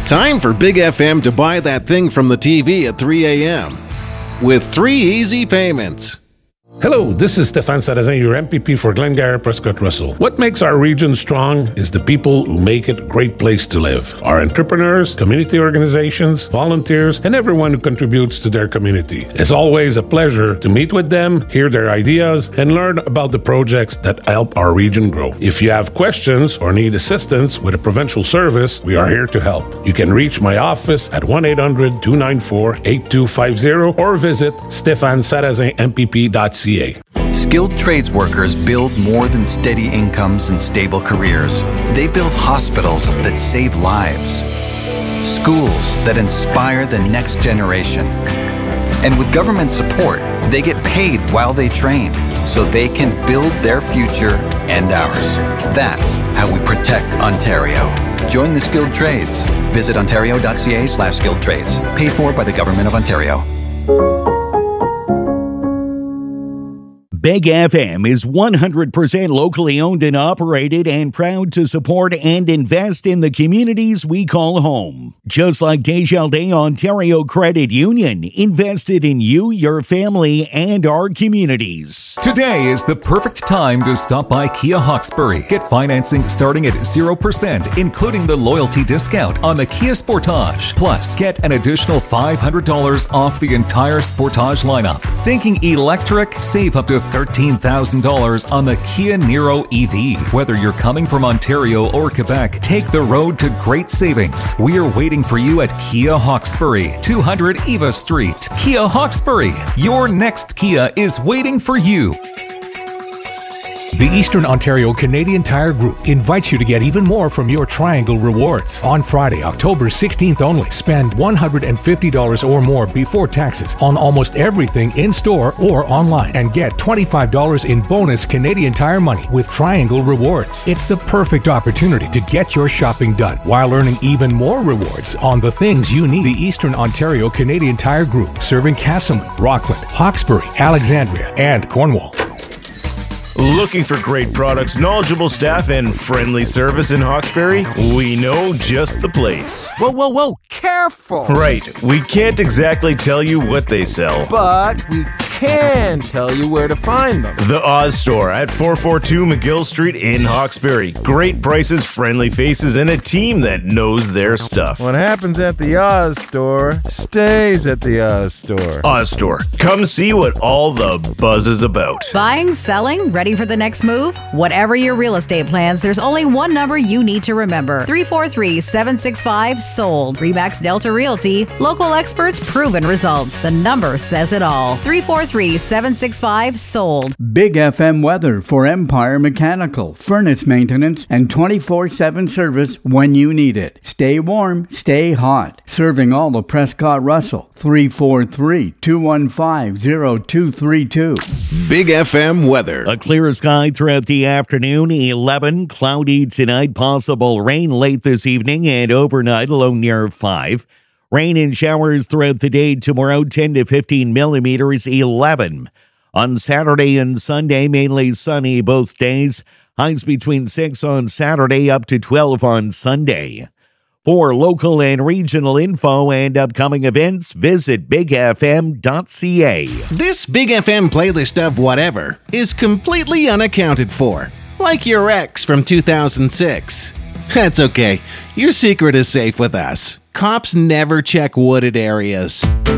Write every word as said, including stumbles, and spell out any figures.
Time for Big F M to buy that thing from the T V at three a.m. with three easy payments. Hello, this is Stéphane Sarrazin, your M P P for Glengarry Prescott Russell. What makes our region strong is the people who make it a great place to live. Our entrepreneurs, community organizations, volunteers, and everyone who contributes to their community. It's always a pleasure to meet with them, hear their ideas, and learn about the projects that help our region grow. If you have questions or need assistance with a provincial service, we are here to help. You can reach my office at one eight hundred, two nine four, eight two five zero or visit stephane sarrazin m p p dot c a. Skilled trades workers build more than steady incomes and stable careers. They build hospitals that save lives, schools that inspire the next generation. And with government support, they get paid while they train, so they can build their future and ours. That's how we protect Ontario. Join the skilled trades. Visit ontario dot c a slash skilled trades. Paid for by the Government of Ontario. Big F M is one hundred percent locally owned and operated and proud to support and invest in the communities we call home. Just like Desjardins Ontario Credit Union, invested in you, your family, and our communities. Today is the perfect time to stop by Kia Hawkesbury. Get financing starting at zero percent, including the loyalty discount on the Kia Sportage. Plus, get an additional five hundred dollars off the entire Sportage lineup. Thinking electric? Save up to thirteen thousand dollars on the Kia Niro E V. Whether you're coming from Ontario or Quebec, take the road to great savings. We're waiting for you at Kia Hawkesbury, two hundred Eva Street. Kia Hawkesbury, your next Kia is waiting for you. The Eastern Ontario Canadian Tire Group invites you to get even more from your Triangle Rewards. On Friday, October sixteenth only, spend one hundred fifty dollars or more before taxes on almost everything in-store or online and get twenty-five dollars in bonus Canadian Tire money with Triangle Rewards. It's the perfect opportunity to get your shopping done while earning even more rewards on the things you need. The Eastern Ontario Canadian Tire Group, serving Castleman, Rockland, Hawkesbury, Alexandria, and Cornwall. Looking for great products, knowledgeable staff, and friendly service in Hawkesbury? We know just the place. Whoa, whoa, whoa, careful! Right, we can't exactly tell you what they sell. But we can tell you where to find them. The Oz Store at four forty-two McGill Street in Hawkesbury. Great prices, friendly faces, and a team that knows their stuff. What happens at the Oz Store stays at the Oz Store. Oz Store, come see what all the buzz is about. Buying, selling, ready for the next move? Whatever your real estate plans, there's only one number you need to remember. three four three, seven six five, SOLD. Remax Delta Realty. Local experts, proven results. The number says it all. three four three, seven six five, SOLD. Big F M weather for Empire Mechanical. Furnace maintenance and twenty-four seven service when you need it. Stay warm, stay hot. Serving all of Prescott Russell. three four three, two one five, zero two three two. Big F M weather. A clear sky throughout the afternoon, eleven. Cloudy tonight, possible rain late this evening and overnight, low near five. Rain and showers throughout the day tomorrow, ten to fifteen millimeters, eleven. On Saturday and Sunday, mainly sunny both days. Highs between six on Saturday, up to twelve on Sunday. For local and regional info and upcoming events, visit big f m dot c a. This Big F M playlist of whatever is completely unaccounted for, like your ex from two thousand six. That's okay. Your secret is safe with us. Cops never check wooded areas.